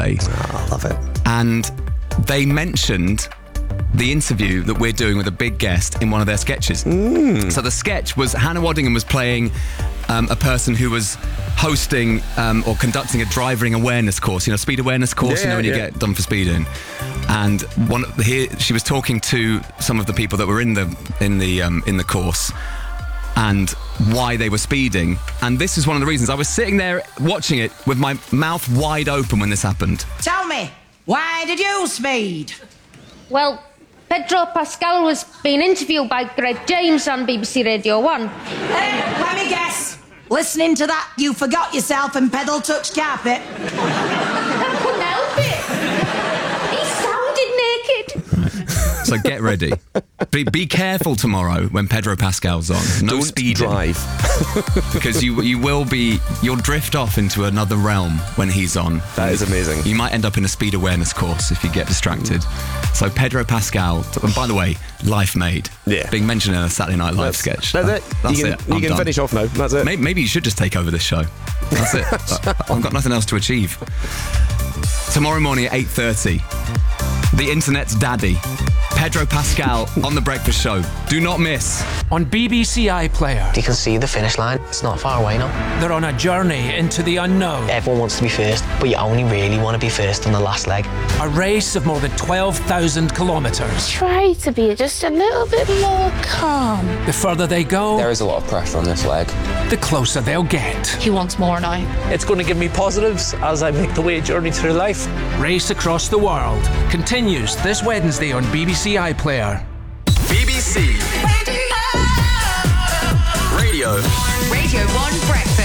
yesterday. Oh, I love it. And they mentioned the interview that we're doing with a big guest in one of their sketches. So the sketch was Hannah Waddingham was playing a person who was hosting or conducting a driving awareness course, speed awareness course, when you get done for speeding. And she was talking to some of the people that were in the course and why they were speeding. And this is one of the reasons. I was sitting there watching it with my mouth wide open when this happened. Tell me, why did you speed? Well, Pedro Pascal was being interviewed by Greg James on BBC Radio 1. Let me guess. Listening to that, you forgot yourself and pedal touched carpet. I couldn't help it. He sounded naked. So get ready. Be careful tomorrow when Pedro Pascal's on. No Don't speeding. drive. Because you'll drift off into another realm when he's on. That is amazing. You might end up in a speed awareness course if you get distracted. So Pedro Pascal, and by the way, Life Made. Yeah. Being mentioned in a Saturday Night Live sketch. That's it. That's You it. can I'm done. finish off now. That's it. Maybe you should just take over this show. That's it. I've got nothing else to achieve. Tomorrow morning at 8:30, the internet's daddy, Pedro Pascal, on The Breakfast Show. Do not miss. On BBC iPlayer, You can see the finish line. It's not far away now. they're on a journey into the unknown. Everyone wants to be first, but you only really want to be first on the last leg. A race of more than 12,000 kilometres. Try to be just a little bit more calm. The further they go, There is a lot of pressure on this leg. the closer they'll get. He wants more now. It's going to give me positives as I make the way journey through life. Race Across the World continues this Wednesday on BBC iPlayer. BBC Radio 1 Breakfast.